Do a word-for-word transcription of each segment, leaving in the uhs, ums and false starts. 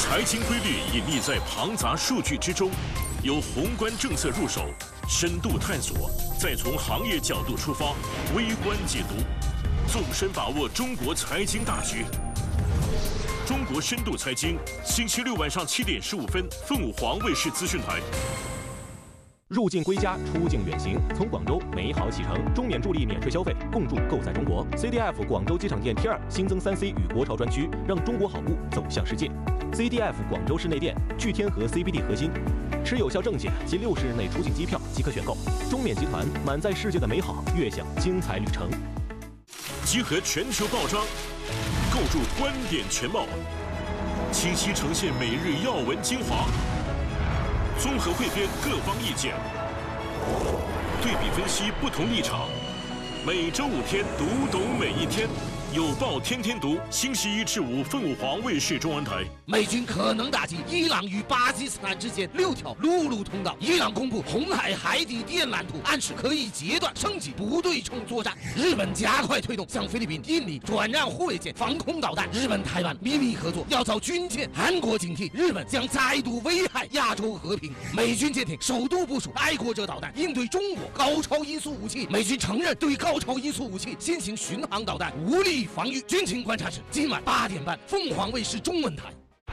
财经规律隐匿在庞杂数据之中，由宏观政策入手，深度探索，再从行业角度出发，微观解读，纵深把握中国财经大局。中国深度财经，星期六晚上七点十五分，凤凰卫视资讯台。 入境归家，出境远行，从广州美好启程。中免助力免税消费，共筑购在中国。C D F 广州机场店 T 二新增三 C 与国潮专区，让中国好物走向世界。C D F 广州市内店聚天河 C B D 核心，持有效证件及六十日内出境机票即可选购。中免集团满载世界的美好，悦享精彩旅程。 集合全球报章，构筑观点全貌，清晰呈现每日要闻精华。 综合汇编各方意见，对比分析不同立场。每周五天，读懂每一天。有报天天读，星期一至五，凤凰卫视中文台。 美军可能打击伊朗与巴基斯坦之间六条陆路通道。伊朗公布红海海底电缆图，暗示可以截断升级不对称作战。日本加快推动向菲律宾、印尼转让护卫舰、防空导弹。日本台湾秘密合作要遭军舰。韩国警惕日本将再度危害亚洲和平。美军舰艇首度部署爱国者导弹，应对中国高超音速武器。美军承认对高超音速武器新型巡航导弹无力防御。军情观察室今晚八点半，凤凰卫视中文台。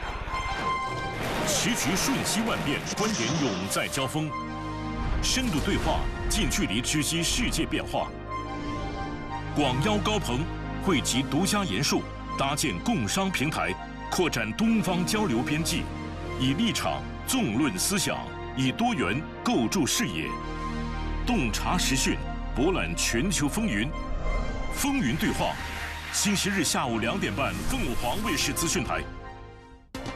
时局瞬息万变，观点永在交锋，深度对话，近距离直击世界变化。广邀高朋，汇集独家研述，搭建共商平台，扩展东方交流边际，以立场纵论思想，以多元构筑视野，洞察时讯，博览全球风云，风云对话。 星期日下午两点半，凤凰卫视资讯台。